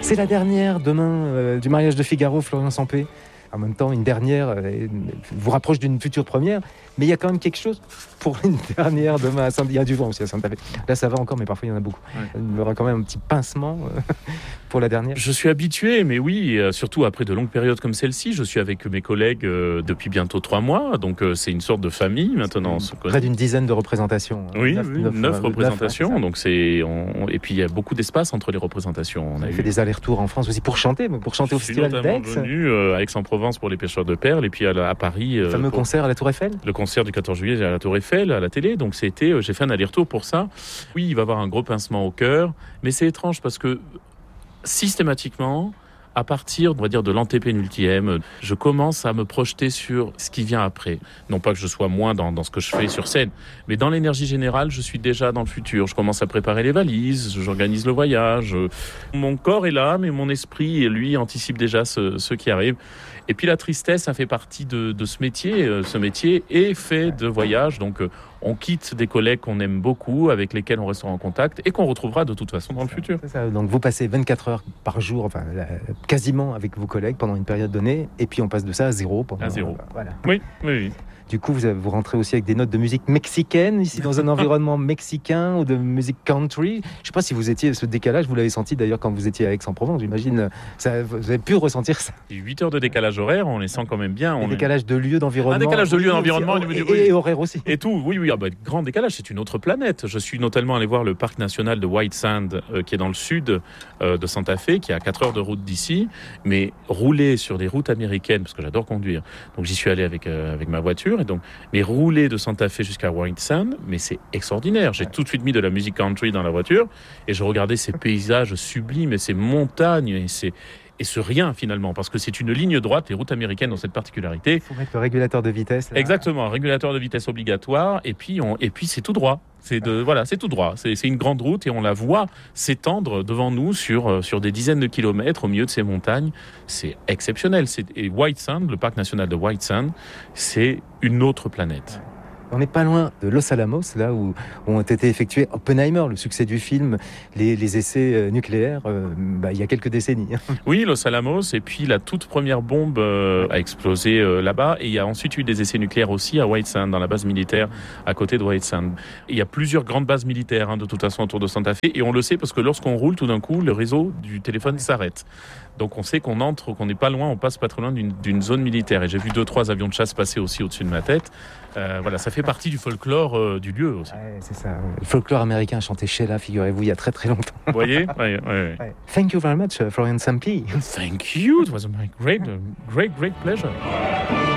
C'est la dernière demain du mariage de Figaro, Florian Sampé. En même temps, une dernière vous rapproche d'une future première, mais il y a quand même quelque chose pour une dernière demain. Il y a du vent aussi à Santa Fe. Là, ça va encore, mais parfois il y en a beaucoup. Ouais. Il y aura quand même un petit pincement pour la dernière. Je suis habitué, mais oui, surtout après de longues périodes comme celle-ci. Je suis avec mes collègues depuis bientôt 3 mois, donc c'est une sorte de famille maintenant. Près d'une dizaine de représentations. Oui, 9 représentations. Donc et puis il y a beaucoup d'espace entre les représentations. On a fait des allers-retours en France aussi pour chanter au Festival d'Aix. Je suis venu à Aix-en-Provence pour les pêcheurs de perles, et puis à Paris. Le fameux concert à la Tour Eiffel. Le concert du 14 juillet à la Tour Eiffel, à la télé. Donc j'ai fait un aller-retour pour ça. Oui, il va y avoir un gros pincement au cœur, mais c'est étrange parce que systématiquement, à partir, on va dire, de l'antépénultième, je commence à me projeter sur ce qui vient après. Non pas que je sois moins dans ce que je fais sur scène, mais dans l'énergie générale, je suis déjà dans le futur. Je commence à préparer les valises, j'organise le voyage. Mon corps est là, mais mon esprit, lui, anticipe déjà ce qui arrive. Et puis la tristesse, ça fait partie de ce métier. Ce métier est fait de voyage, donc on quitte des collègues qu'on aime beaucoup, avec lesquels on restera en contact et qu'on retrouvera de toute façon dans le futur. C'est ça. Donc vous passez 24 heures par jour, enfin quasiment avec vos collègues pendant une période donnée, et puis on passe de ça à zéro. À zéro. Voilà. Oui. Du coup, vous rentrez aussi avec des notes de musique mexicaine, ici dans un environnement mexicain, ou de musique country. Je ne sais pas si vous étiez, ce décalage, vous l'avez senti d'ailleurs quand vous étiez à Aix-en-Provence, j'imagine. Vous avez pu ressentir ça. 8 heures de décalage horaire, on les sent quand même bien. Décalage de lieu, d'environnement. Un décalage de lieu, d'environnement. Et horaire aussi. Et tout, oui. Grand décalage, c'est une autre planète. Je suis notamment allé voir le parc national de White Sand, qui est dans le sud de Santa Fe, qui est à 4 heures de route d'ici. Mais rouler sur des routes américaines, parce que j'adore conduire, donc j'y suis allé avec ma voiture, et donc mais rouler de Santa Fe jusqu'à White Sand, mais c'est extraordinaire. J'ai tout de suite mis de la musique country dans la voiture et je regardais ces paysages sublimes et ces montagnes et ce rien finalement, parce que c'est une ligne droite. Les routes américaines ont cette particularité. Il faut mettre le régulateur de vitesse. Là. Exactement, un régulateur de vitesse obligatoire, et puis c'est tout droit. C'est tout droit. C'est une grande route et on la voit s'étendre devant nous sur des dizaines de kilomètres au milieu de ces montagnes. C'est exceptionnel. Et White Sand, le parc national de White Sand, c'est une autre planète. On n'est pas loin de Los Alamos, là où ont été effectués Oppenheimer, le succès du film, les essais nucléaires, il y a quelques décennies. Oui, Los Alamos, et puis la toute première bombe a explosé là-bas, et il y a ensuite eu des essais nucléaires aussi à White Sand, dans la base militaire à côté de White Sand. Il y a plusieurs grandes bases militaires de toute façon autour de Santa Fe, et on le sait parce que lorsqu'on roule, tout d'un coup, le réseau du téléphone s'arrête. Donc on sait qu'on n'est pas loin, on passe pas trop loin d'une zone militaire. Et j'ai vu 2-3 avions de chasse passer aussi au-dessus de ma tête. Ça fait partie du folklore du lieu aussi. Ouais, c'est ça. Le folklore américain chanté Sheila, figurez-vous, il y a très très longtemps. Vous voyez? Ouais. Thank you very much, Florian Sampé. Thank you. It was my great pleasure.